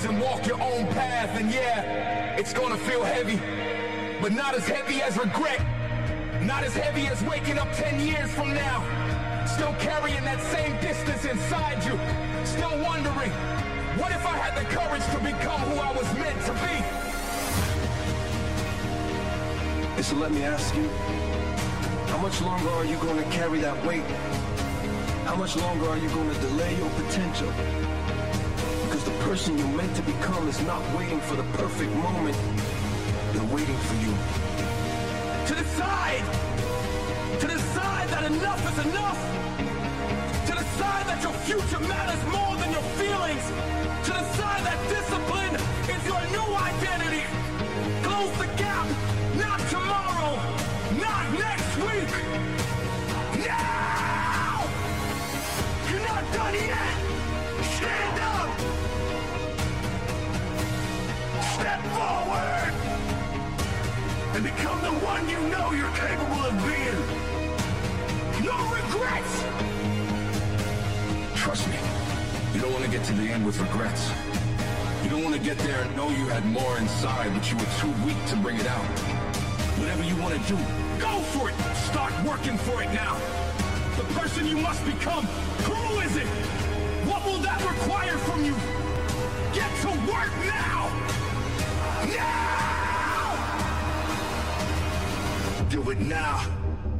choose and walk your own path. And yeah, it's gonna feel heavy, but not as heavy as regret. Not as heavy as waking up 10 years from now, still carrying that same distance inside you, still wondering, what if I had the courage to become who I was meant to be? So let me ask you, how much longer are you going to carry that weight? How much longer are you going to delay your potential? Because the person you're meant to become is not waiting for the perfect moment. They're waiting for you. To decide that enough is enough. To decide that your future matters more than your feelings. To decide that discipline is your new identity. Close the gap, not tomorrow, not next week. Now! You're not done yet. Stand up. Step forward. And become the one you know you're capable of being. No regrets! Trust me, you don't want to get to the end with regrets. You don't want to get there and know you had more inside, but you were too weak to bring it out. Whatever you want to do, go for it! Start working for it now! The person you must become, who is it? What will that require from you? Get to work now! Now! Do it now!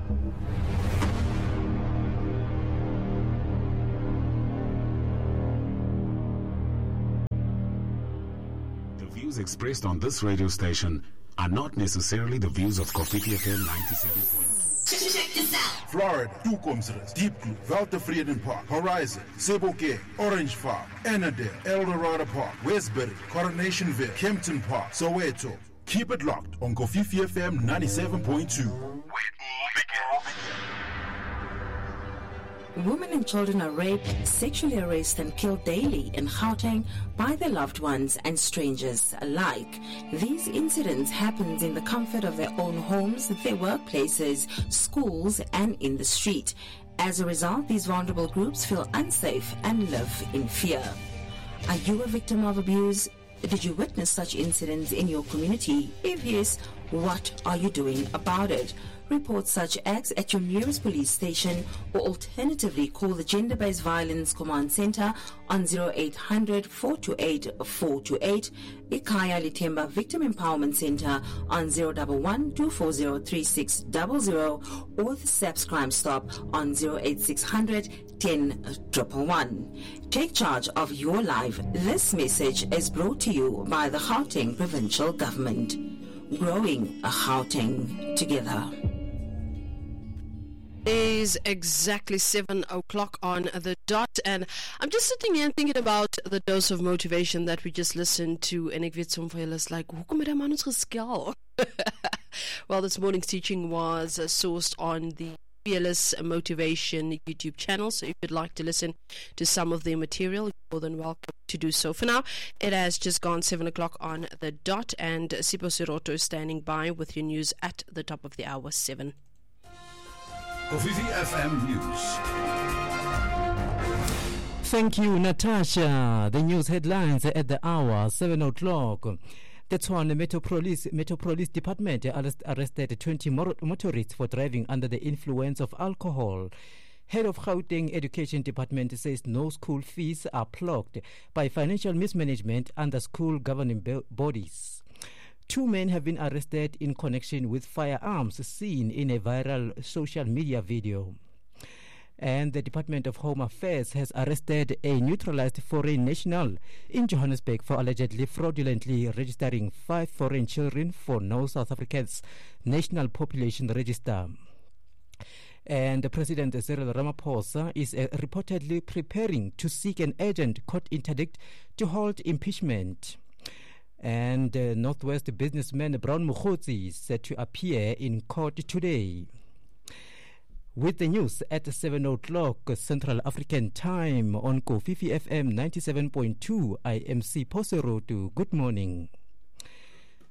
The views expressed on this radio station are not necessarily the views of Kofifi FM 97.9. Check this out. Florida, Tukomsres, Deep Blue, Valterfreden Park, Horizon, Seboke, Orange Farm, Annandale, El Dorado Park, Westbury, Coronationville, Kempton Park, Soweto. Keep it locked on Kofifi FM 97.2. Women and children are raped, sexually harassed and killed daily in Gauteng by their loved ones and strangers alike. These incidents happen in the comfort of their own homes, their workplaces, schools and in the street. As a result, these vulnerable groups feel unsafe and live in fear. Are you a victim of abuse? Did you witness such incidents in your community? If yes, what are you doing about it? Report such acts at your nearest police station or alternatively call the Gender-Based Violence Command Center on 0800 428 428, Ikaya Litemba Victim Empowerment Center on 011 240 3600 or the SAPS Crime Stop on 08600 10 111. Take charge of your life. This message is brought to you by the Gauteng Provincial Government. Growing a Gauteng together. It is exactly 7 o'clock on the dot, and I'm just sitting here thinking about the dose of motivation that we just listened to, and ek weet som van julle is like, hoekom het hy man ons geskel? Well, this morning's teaching was sourced on the Fearless Motivation YouTube channel, so if you'd like to listen to some of their material, you're more than welcome to do so. For now, it has just gone 7 o'clock on the dot, and Sipho Siroto is standing by with your news at the top of the hour, 7. Kofifi FM News. Thank you, Natasha. The news headlines at the hour, 7 o'clock. The Tshwane Metropolis Department arrested 20 motorists for driving under the influence of alcohol. Head of Gauteng Education Department says no school fees are plugged by financial mismanagement under school governing bodies. 2 men have been arrested in connection with firearms seen in a viral social media video. And the Department of Home Affairs has arrested a neutralized foreign national in Johannesburg for allegedly fraudulently registering 5 foreign children for no South Africa's National Population Register. And President Cyril Ramaphosa is reportedly preparing to seek an urgent court interdict to halt impeachment. And Northwest businessman Brown Mokgotsi is set to appear in court today. With the news at 7 o'clock Central African Time on Kofifi FM 97.2, I am Sipho Siroto. Good morning.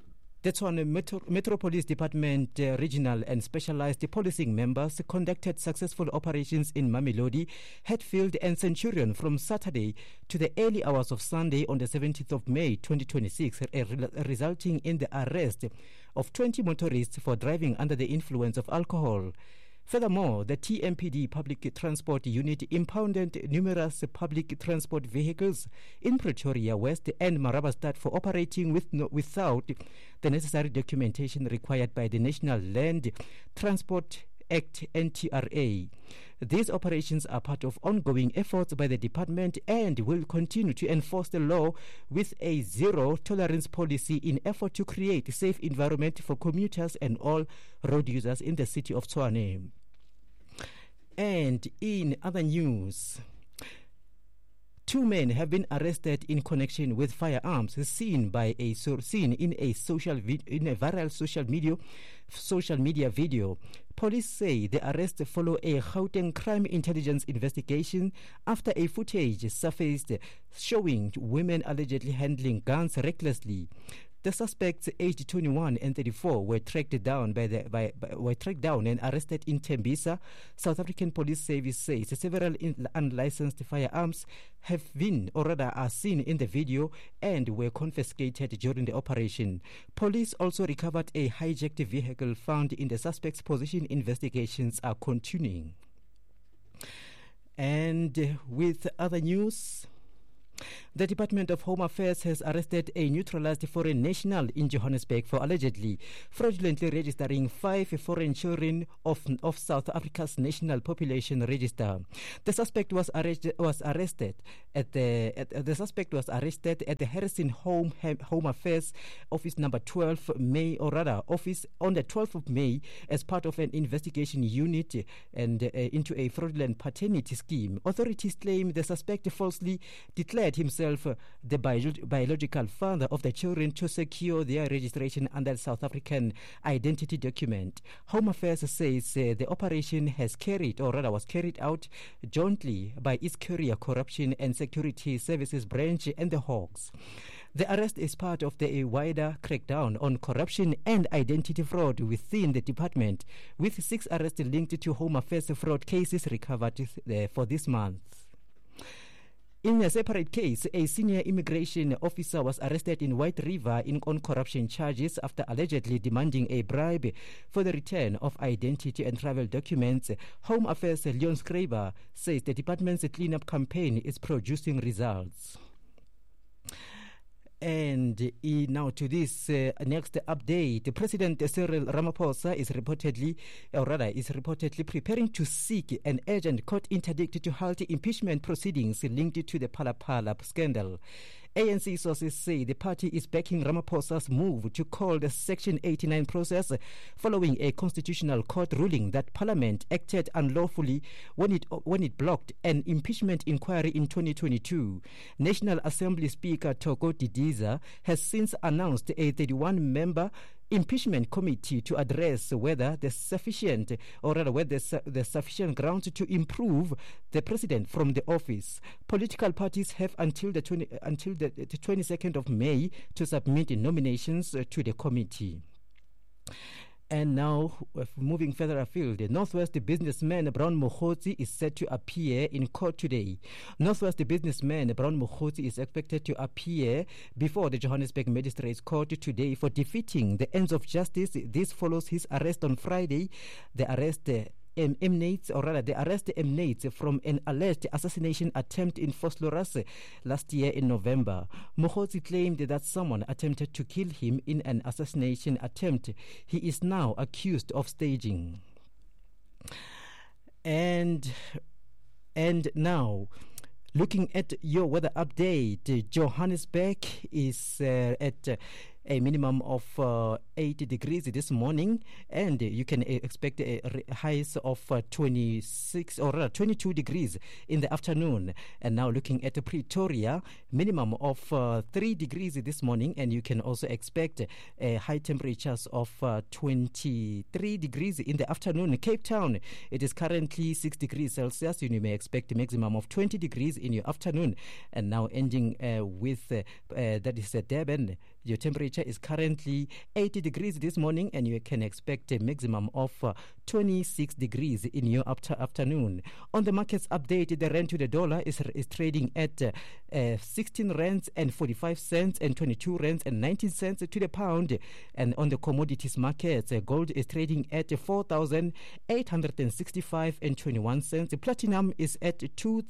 The Tshwane Metro Police Department regional and specialized policing members conducted successful operations in Mamelodi, Hatfield and Centurion from Saturday to the early hours of Sunday on the 17th of May 2026, resulting in the arrest of 20 motorists for driving under the influence of alcohol. Furthermore, the TMPD Public Transport Unit impounded numerous public transport vehicles in Pretoria West and Marabastad for operating without the necessary documentation required by the National Land Transport Act (NTRA). These operations are part of ongoing efforts by the department and will continue to enforce the law with a zero-tolerance policy in effort to create a safe environment for commuters and all road users in the city of Tshwane. And in other news, 2 men have been arrested in connection with firearms seen in a viral social media video. Police say the arrests follow a Gauteng crime intelligence investigation after a footage surfaced showing women allegedly handling guns recklessly. The suspects, aged 21 and 34, were tracked down and arrested in Tembisa. South African Police Service says several unlicensed firearms have been or rather are seen in the video and were confiscated during the operation. Police also recovered a hijacked vehicle found in the suspect's possession. Investigations are continuing. And with other news, the Department of Home Affairs has arrested a neutralized foreign national in Johannesburg for allegedly fraudulently registering 5 foreign children of South Africa's national population register. The suspect was arrested at the Harrison Home Affairs Office number 12 May, or rather office on the 12th of May, as part of an investigation unit and into a fraudulent paternity scheme. Authorities claim the suspect falsely declared himself the biological father of the children to secure their registration under South African identity document. Home Affairs says the operation was carried out jointly by its Courier Corruption and Security Services branch and the Hawks. The arrest is part of the wider crackdown on corruption and identity fraud within the department, with 6 arrests linked to Home Affairs fraud cases recovered for this month. In a separate case, a senior immigration officer was arrested in White River on corruption charges after allegedly demanding a bribe for the return of identity and travel documents. Home Affairs Leon Schreiber says the department's cleanup campaign is producing results. And now to this next update. President Cyril Ramaphosa is reportedly preparing to seek an urgent court interdict to halt impeachment proceedings linked to the Phala scandal. ANC sources say the party is backing Ramaphosa's move to call the Section 89 process following a constitutional court ruling that Parliament acted unlawfully when it blocked an impeachment inquiry in 2022. National Assembly Speaker Thoko Didiza has since announced a 31-member impeachment committee to address whether there's sufficient sufficient grounds to improve the president from the office. Political parties have until the 22nd of May to submit nominations to the committee. And now, moving further afield, Northwest businessman Brown Mokgotsi is set to appear in court today. Northwest businessman Brown Mokgotsi is expected to appear before the Johannesburg Magistrates Court today for defeating the ends of justice. This follows his arrest on Friday. The arrest emanates from an alleged assassination attempt in Vosloorus last year in November. Mokgotsi claimed that someone attempted to kill him in an assassination attempt he is now accused of staging. And now, looking at your weather update, Johannesburg is at a minimum of 80 degrees this morning, and you can expect a highs of 26 or 22 degrees in the afternoon. And now looking at Pretoria, minimum of 3 degrees this morning, and you can also expect high temperatures of 23 degrees in the afternoon. Cape Town, it is currently 6 degrees Celsius. You may expect a maximum of 20 degrees in your afternoon. And now ending with that is Durban. Your temperature is currently 80 degrees this morning, and you can expect a maximum of 26 degrees in your afternoon. On the markets update, the rand to the dollar is trading at 16 rands and 45 cents and 22 rands and 19 cents to the pound. And on the commodities markets, gold is trading at 4,865 and 21 cents. Platinum is at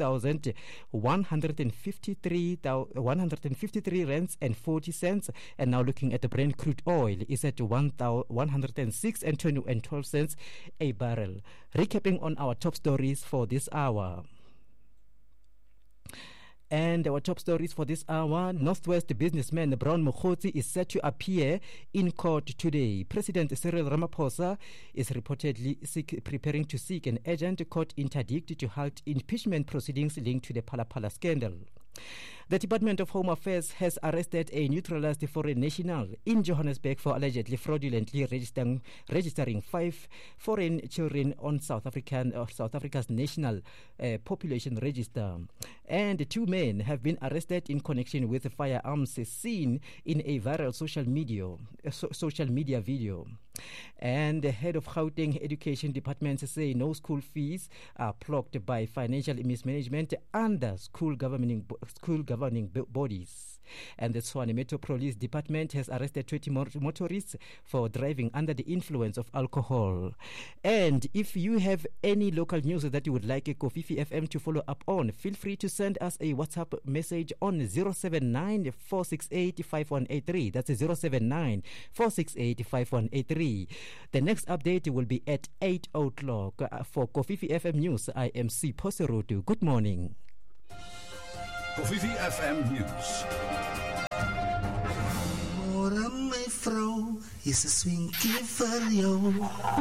2,153 rands and 40 cents. And now looking at the Brent crude oil is at 106 and 12 cents a barrel. Recapping on our top stories for this hour. And our top stories for this hour: Northwest businessman Brown Mokgotsi is set to appear in court today. President Cyril Ramaphosa is reportedly preparing to seek an urgent court interdict to halt impeachment proceedings linked to the Phala Phala scandal. The Department of Home Affairs has arrested a naturalized foreign national in Johannesburg for allegedly fraudulently registering 5 foreign children on South Africa's national population register. And 2 men have been arrested in connection with firearms seen in a viral social media video. And the head of Gauteng Education Department say no school fees are blocked by financial mismanagement under school governing bodies. And the Tshwane Metro Police Department has arrested 20 motorists for driving under the influence of alcohol. And if you have any local news that you would like a Kofifi FM to follow up on, feel free to send us a WhatsApp message on 079-468-5183. That's 079-468-5183. The next update will be at 8 o'clock. For Kofifi FM News, I am C. Poserotu. Good morning. Kofifi FM News. Môre my vrou, is 'n swinkie vir jou.